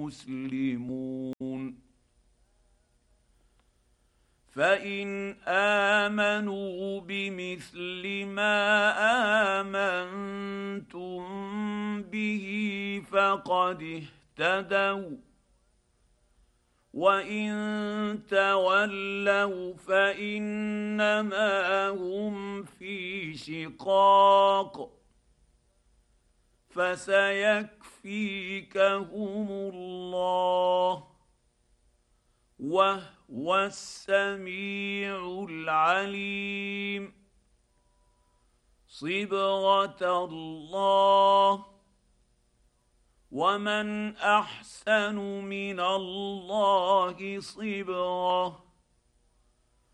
مسلمون فان امنوا بمثل ما امنتم به فقد اهتدوا وان تولوا فانما هم في شقاق فسيكفيكهم الله وهو السميع العليم صبغة الله ومن احسن من الله صبغة